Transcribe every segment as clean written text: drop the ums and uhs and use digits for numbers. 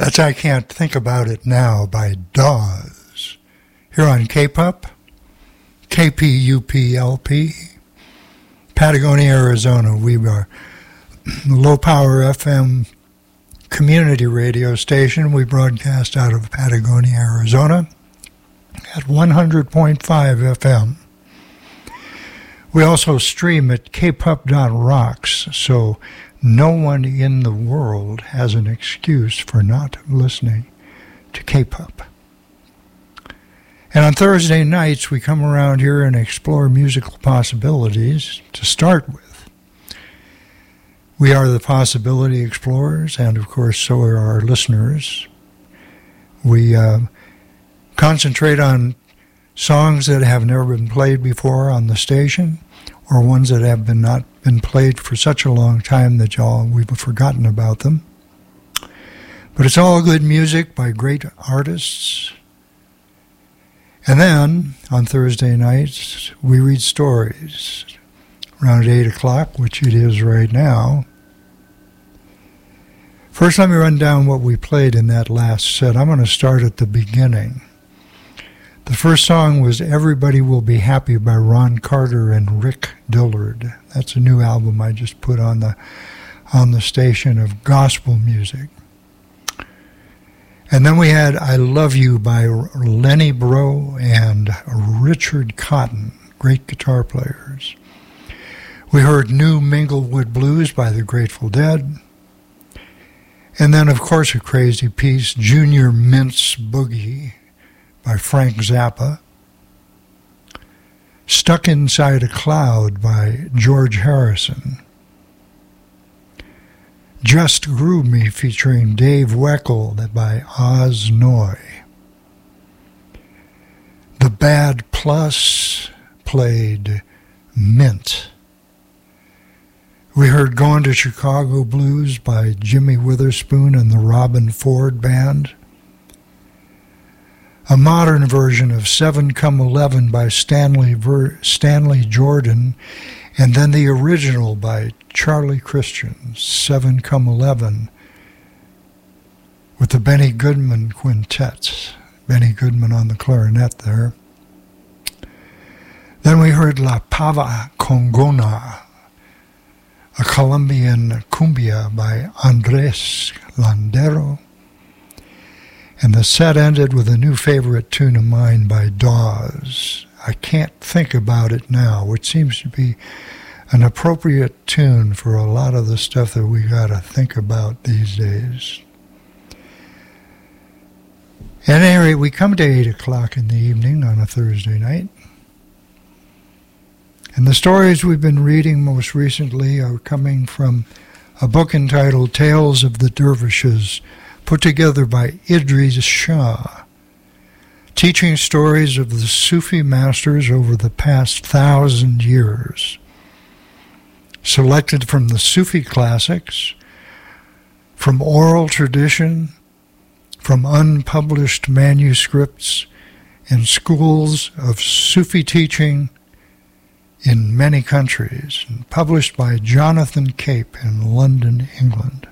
That's I Can't Think About It Now by Dawes. Here on KPUP, KPUPLP, Patagonia, Arizona. We are a low-power FM community radio station. We broadcast out of Patagonia, Arizona at 100.5 FM. We also stream at kpup.rocks, so no one in the world has an excuse for not listening to KPUP. And on Thursday nights, we come around here and explore musical possibilities to start with. We are the Possibility Explorers, and of course, so are our listeners. We concentrate on songs that have never been played before on the station, or ones that have not been played for such a long time that we've forgotten about them. But it's all good music by great artists. And then, on Thursday nights, we read stories around 8 o'clock, which it is right now. First, let me run down what we played in that last set. I'm going to start at the beginning. The first song was Everybody Will Be Happy by Ron Carter and Rick Dillard. That's a new album I just put on the station of gospel music. And then we had I Love You by Lenny Breau and Richard Cotton, great guitar players. We heard New Minglewood Blues by the Grateful Dead. And then, of course, a crazy piece, Junior Mint's Boogie by Frank Zappa. Stuck Inside a Cloud by George Harrison. Just Groove Me featuring Dave Weckl by Oz Noy. The Bad Plus played Mint. We heard Going to Chicago Blues by Jimmy Witherspoon and the Robin Ford Band. A modern version of 7 Come 11 by Stanley Jordan, and then the original by Charlie Christian, 7 Come 11, with the Benny Goodman Quintet. Benny Goodman on the clarinet there. Then we heard La Pava Congona, a Colombian cumbia by Andres Landero. And the set ended with a new favorite tune of mine by Dawes, I Can't Think About It Now, which seems to be an appropriate tune for a lot of the stuff that we got to think about these days. At any rate, we come to 8 o'clock in the evening on a Thursday night. And the stories we've been reading most recently are coming from a book entitled Tales of the Dervishes, put together by Idries Shah, teaching stories of the Sufi masters over the past 1,000 years, selected from the Sufi classics, from oral tradition, from unpublished manuscripts, and schools of Sufi teaching in many countries, and published by Jonathan Cape in London, England.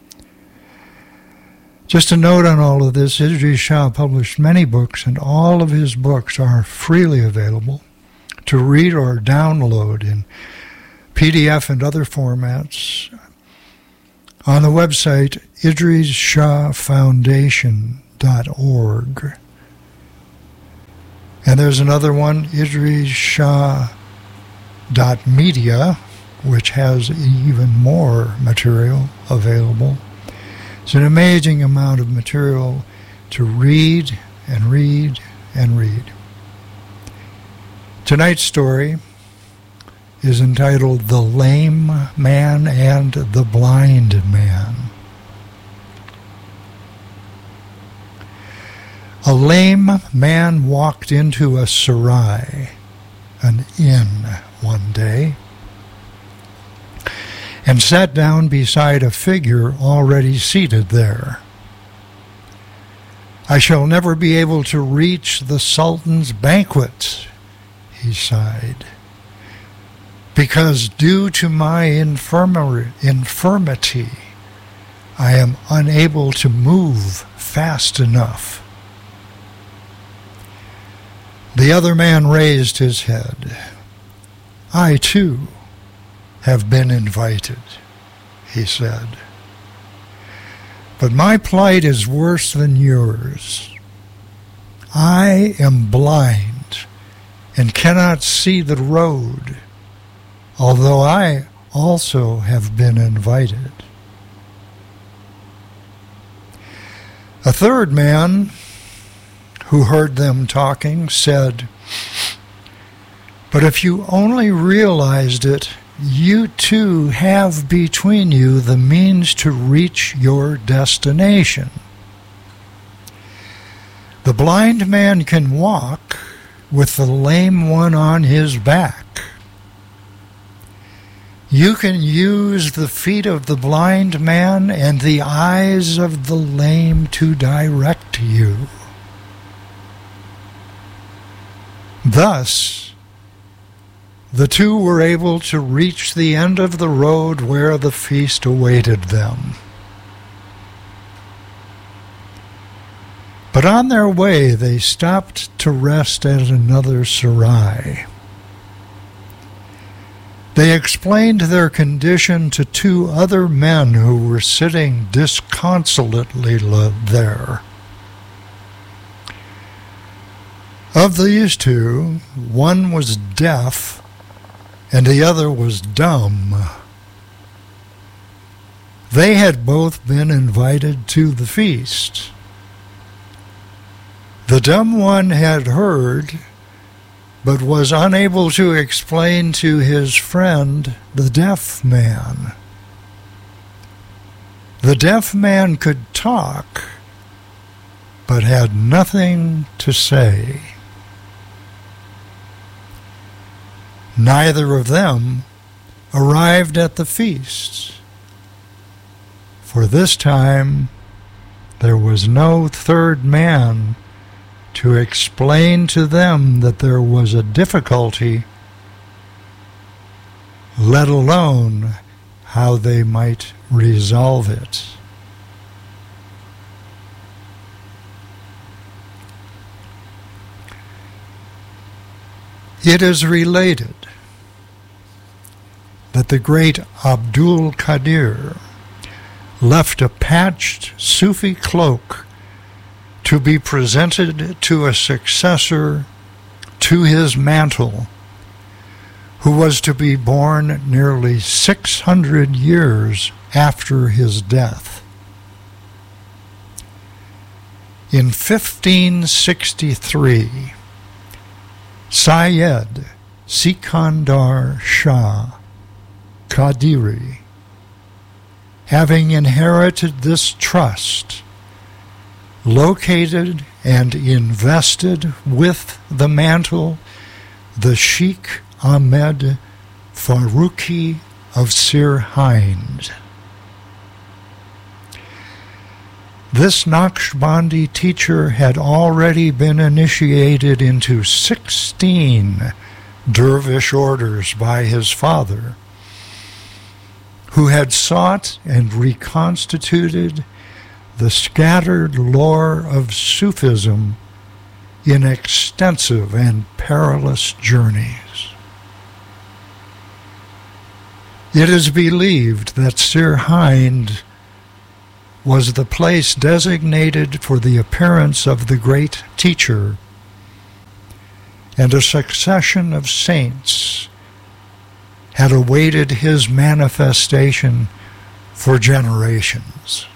Just a note on all of this, Idries Shah published many books, and all of his books are freely available to read or download in PDF and other formats on the website idrisshahfoundation.org. And there's another one, idrisshah.media, which has even more material available. It's an amazing amount of material to read and read and read. Tonight's story is entitled The Lame Man and the Blind Man. A lame man walked into a sarai, an inn, one day, and sat down beside a figure already seated there. I shall never be able to reach the Sultan's banquet, he sighed, because due to my infirmity, I am unable to move fast enough. The other man raised his head. I, too, have been invited, he said. But my plight is worse than yours. I am blind and cannot see the road, although I also have been invited. A third man, who heard them talking, said, But if you only realized it, you too have between you the means to reach your destination. The blind man can walk with the lame one on his back. You can use the feet of the blind man and the eyes of the lame to direct you. Thus, the two were able to reach the end of the road where the feast awaited them. But on their way, they stopped to rest at another serai. They explained their condition to two other men who were sitting disconsolately there. Of these two, one was deaf and the other was dumb. They had both been invited to the feast. The dumb one had heard, but was unable to explain to his friend, the deaf man. The deaf man could talk, but had nothing to say. Neither of them arrived at the feast, for this time there was no third man to explain to them that there was a difficulty, let alone how they might resolve it. It is related that the great Abdul Qadir left a patched Sufi cloak to be presented to a successor to his mantle, who was to be born nearly 600 years after his death. In 1563, Syed Sikandar Shah Qadiri, having inherited this trust, located and invested with the mantle the Sheikh Ahmed Faruqi of Sirhind. This Naqshbandi teacher had already been initiated into 16 dervish orders by his father, who had sought and reconstituted the scattered lore of Sufism in extensive and perilous journeys. It is believed that Sirhind was the place designated for the appearance of the great teacher, and a succession of saints had awaited his manifestation for generations.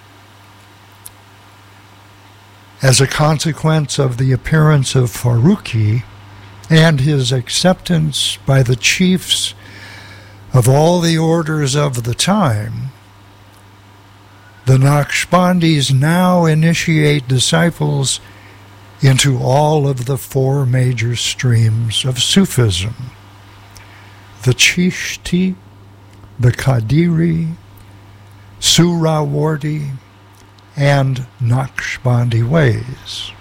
As a consequence of the appearance of Faruqi and his acceptance by the chiefs of all the orders of the time, the Naqshbandis now initiate disciples into all of the four major streams of Sufism: the Chishti, the Qadiri, Suhrawardi, and Naqshbandi ways.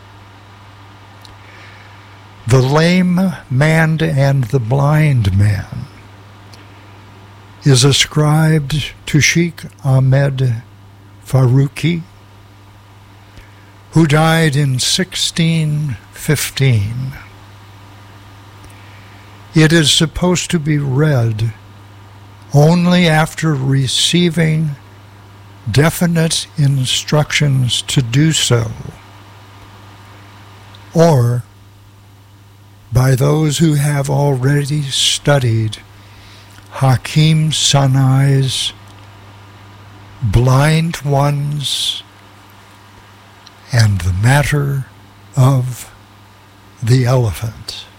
The lame man and the blind man is ascribed to Sheikh Ahmed Faruqi, who died in 1615. It is supposed to be read only after receiving definite instructions to do so, or by those who have already studied Hakim Sanai's Blind Ones and the Matter of the Elephant.